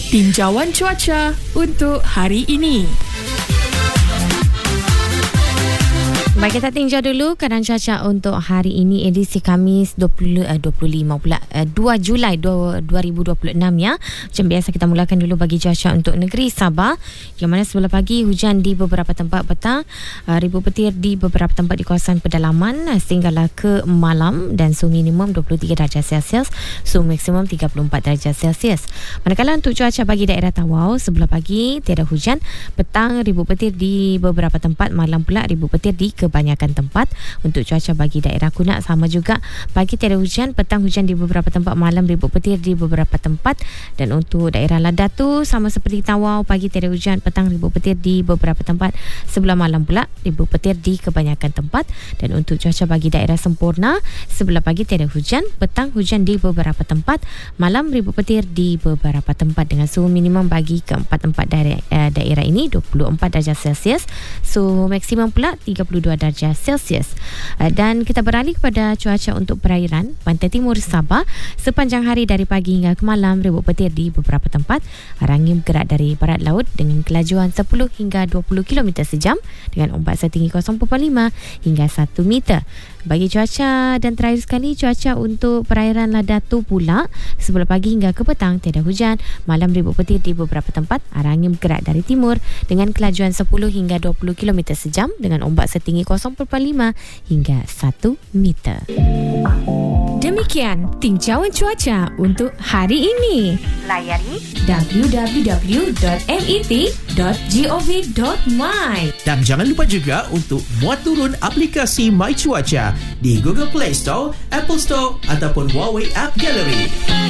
tinjauan cuaca untuk hari ini. Baik, kita tinjau dulu keadaan cuaca untuk hari ini, edisi Khamis 2 Julai 2026 ya. Macam biasa kita mulakan dulu bagi cuaca untuk negeri Sabah, yang mana sebelah pagi hujan di beberapa tempat, petang ribu petir di beberapa tempat di kawasan pedalaman sehinggalah ke malam, dan suhu minimum 23 darjah Celsius, suhu maksimum 34 darjah Celsius. Manakala untuk cuaca bagi daerah Tawau, sebelah pagi tiada hujan, petang ribu petir di beberapa tempat, malam pula ribu petir di kebanyakan tempat. Untuk cuaca bagi daerah Kunak sama juga, pagi tiada hujan, petang hujan di beberapa tempat, malam ribu petir di beberapa tempat. Dan untuk daerah Ladatu sama seperti Tawau, pagi tiada hujan, petang ribu petir di beberapa tempat, sebelah malam pula ribu petir di kebanyakan tempat. Dan untuk cuaca bagi daerah Sempurna, sebelah pagi tiada hujan, petang hujan di beberapa tempat, malam ribu petir di beberapa tempat, dengan suhu minimum bagi keempat-empat daerah ini 24 darjah Celsius, suhu maksimum pula 32 darjah Celsius. Dan kita beralih kepada cuaca untuk perairan pantai timur Sabah. Sepanjang hari dari pagi hingga ke malam, ribu petir di beberapa tempat, arah angin bergerak dari barat laut dengan kelajuan 10 hingga 20 km sejam, dengan ombak setinggi 0.5 hingga 1 meter. Bagi cuaca dan terakhir sekali, cuaca untuk perairan Ladatu pula, sebelah pagi hingga ke petang tiada hujan, malam ribu petir di beberapa tempat, arah angin bergerak dari timur dengan kelajuan 10 hingga 20 km sejam, dengan ombak setinggi 0.5 hingga 1 meter. Demikian tinjauan cuaca untuk hari ini. Layari www.met.gov.my. Dan jangan lupa juga untuk muat turun aplikasi My Cuaca di Google Play Store, Apple Store ataupun Huawei App Gallery.